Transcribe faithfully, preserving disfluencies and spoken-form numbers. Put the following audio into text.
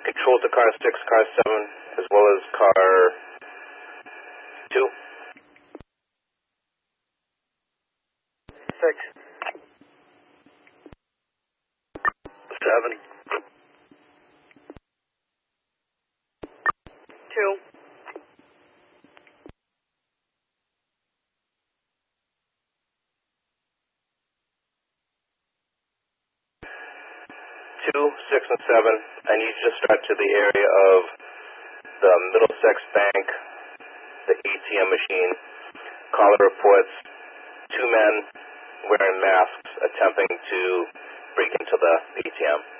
control to car six, car seven, as well as car two. Six. Seven. Two. Two, six, and seven. I need you to start to the area of the Middlesex Bank, the A T M machine. Caller reports two men wearing masks attempting to break into the A T M.